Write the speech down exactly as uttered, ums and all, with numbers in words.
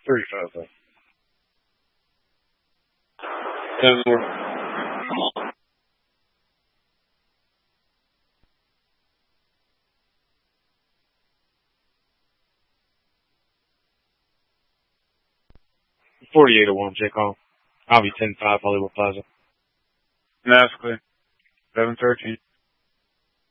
thirty-five though. Ten more. forty-eight oh one, J Call. I'll be ten five Hollywood Plaza. That's clear. seven thirteen.